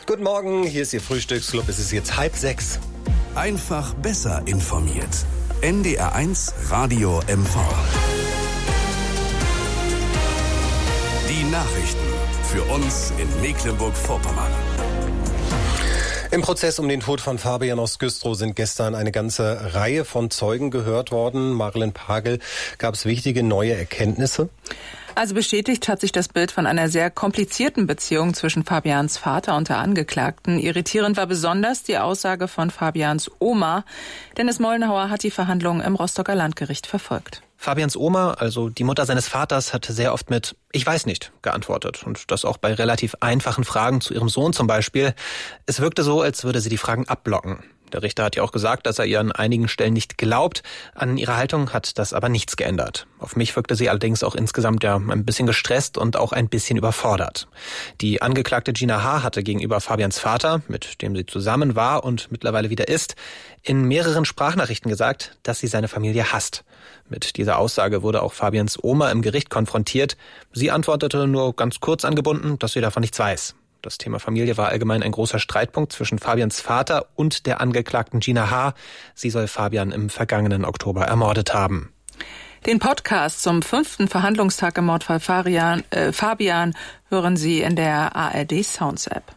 Guten Morgen, hier ist Ihr Frühstücksclub. Es ist jetzt 5:30. Einfach besser informiert. NDR1 Radio MV. Die Nachrichten für uns in Mecklenburg-Vorpommern. Im Prozess um den Tod von Fabian aus Güstrow sind gestern eine ganze Reihe von Zeugen gehört worden. Marilyn Pagel, gab es wichtige neue Erkenntnisse? Also bestätigt hat sich das Bild von einer sehr komplizierten Beziehung zwischen Fabians Vater und der Angeklagten. Irritierend war besonders die Aussage von Fabians Oma. Dennis Mollenhauer hat die Verhandlungen im Rostocker Landgericht verfolgt. Fabians Oma, also die Mutter seines Vaters, hat sehr oft mit „Ich weiß nicht" geantwortet. Und das auch bei relativ einfachen Fragen zu ihrem Sohn zum Beispiel. Es wirkte so, als würde sie die Fragen abblocken. Der Richter hat ja auch gesagt, dass er ihr an einigen Stellen nicht glaubt. An ihrer Haltung hat das aber nichts geändert. Auf mich wirkte sie allerdings auch insgesamt ja ein bisschen gestresst und auch ein bisschen überfordert. Die Angeklagte Gina H. hatte gegenüber Fabians Vater, mit dem sie zusammen war und mittlerweile wieder ist, in mehreren Sprachnachrichten gesagt, dass sie seine Familie hasst. Mit dieser Aussage wurde auch Fabians Oma im Gericht konfrontiert. Sie antwortete nur ganz kurz angebunden, dass sie davon nichts weiß. Das Thema Familie war allgemein ein großer Streitpunkt zwischen Fabians Vater und der Angeklagten Gina H. Sie soll Fabian im vergangenen Oktober ermordet haben. Den Podcast zum 5. Verhandlungstag im Mordfall Fabian hören Sie in der ARD Sounds App.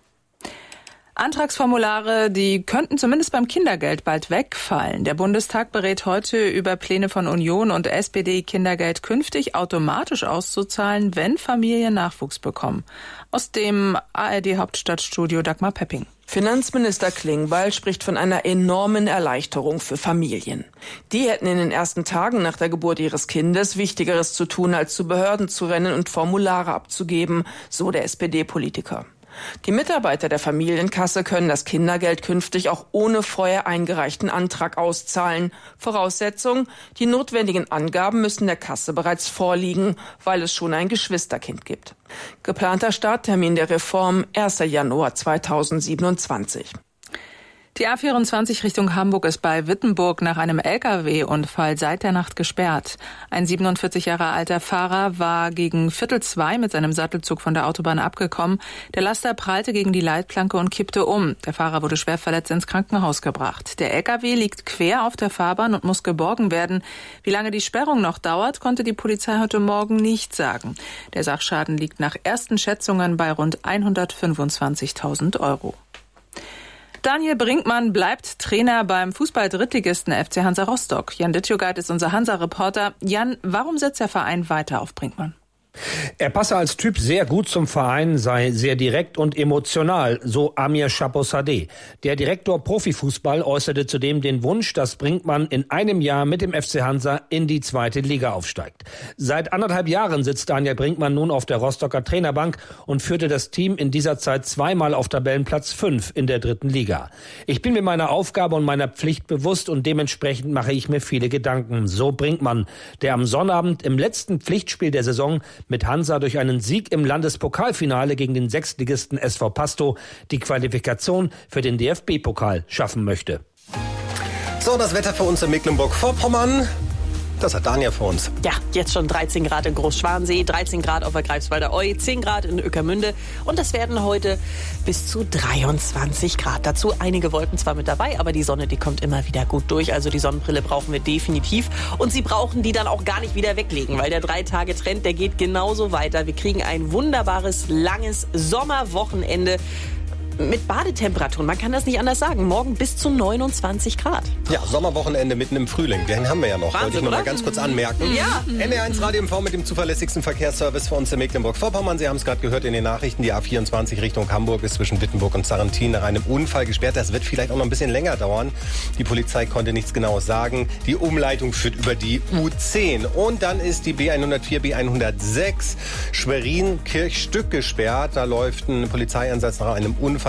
Antragsformulare, die könnten zumindest beim Kindergeld bald wegfallen. Der Bundestag berät heute über Pläne von Union und SPD, Kindergeld künftig automatisch auszuzahlen, wenn Familien Nachwuchs bekommen. Aus dem ARD-Hauptstadtstudio Dagmar Pepping. Finanzminister Klingbeil spricht von einer enormen Erleichterung für Familien. Die hätten in den ersten Tagen nach der Geburt ihres Kindes Wichtigeres zu tun, als zu Behörden zu rennen und Formulare abzugeben, so der SPD-Politiker. Die Mitarbeiter der Familienkasse können das Kindergeld künftig auch ohne vorher eingereichten Antrag auszahlen. Voraussetzung: die notwendigen Angaben müssen der Kasse bereits vorliegen, weil es schon ein Geschwisterkind gibt. Geplanter Starttermin der Reform 1. Januar 2027. Die A24 Richtung Hamburg ist bei Wittenburg nach einem Lkw-Unfall seit der Nacht gesperrt. Ein 47 Jahre alter Fahrer war gegen 1:45 mit seinem Sattelzug von der Autobahn abgekommen. Der Laster prallte gegen die Leitplanke und kippte um. Der Fahrer wurde schwer verletzt ins Krankenhaus gebracht. Der Lkw liegt quer auf der Fahrbahn und muss geborgen werden. Wie lange die Sperrung noch dauert, konnte die Polizei heute Morgen nicht sagen. Der Sachschaden liegt nach ersten Schätzungen bei rund 125.000 Euro. Daniel Brinkmann bleibt Trainer beim Fußball-Drittligisten FC Hansa Rostock. Jan Dittjogart ist unser Hansa-Reporter. Jan, warum setzt der Verein weiter auf Brinkmann? Er passe als Typ sehr gut zum Verein, sei sehr direkt und emotional, so Amir Chapossadeh. Der Direktor Profifußball äußerte zudem den Wunsch, dass Brinkmann in einem Jahr mit dem FC Hansa in die 2. Liga aufsteigt. Seit 1,5 Jahren sitzt Daniel Brinkmann nun auf der Rostocker Trainerbank und führte das Team in dieser Zeit zweimal auf Tabellenplatz 5 in der 3. Liga. Ich bin mir meiner Aufgabe und meiner Pflicht bewusst und dementsprechend mache ich mir viele Gedanken, so Brinkmann, der am Sonnabend im letzten Pflichtspiel der Saison mit Hansa durch einen Sieg im Landespokalfinale gegen den Sechstligisten SV Pasto die Qualifikation für den DFB-Pokal schaffen möchte. So, das Wetter für uns in Mecklenburg-Vorpommern. Das hat Dania für uns. Ja, jetzt schon 13 Grad in Großschwansee, 13 Grad auf der Greifswalder Eu, 10 Grad in Ueckermünde und das werden heute bis zu 23 Grad. Dazu einige Wolken zwar mit dabei, aber die Sonne, die kommt immer wieder gut durch. Also die Sonnenbrille brauchen wir definitiv und Sie brauchen die dann auch gar nicht wieder weglegen, weil der 3-Tage-Trend, der geht genauso weiter. Wir kriegen ein wunderbares, langes Sommerwochenende mit Badetemperaturen. Man kann das nicht anders sagen. Morgen bis zu 29 Grad. Ja, Sommerwochenende mitten im Frühling. Den haben wir ja noch. Wahnsinn, wollte ich noch mal oder? ganz kurz anmerken. Ja. NDR1 Radio MV mit dem zuverlässigsten Verkehrsservice für uns in Mecklenburg-Vorpommern. Sie haben es gerade gehört in den Nachrichten. Die A24 Richtung Hamburg ist zwischen Wittenburg und Sarrentin nach einem Unfall gesperrt. Das wird vielleicht auch noch ein bisschen länger dauern. Die Polizei konnte nichts Genaues sagen. Die Umleitung führt über die U10. Und dann ist die B104, B106 Schwerin-Kirchstück gesperrt. Da läuft ein Polizeieinsatz nach einem Unfall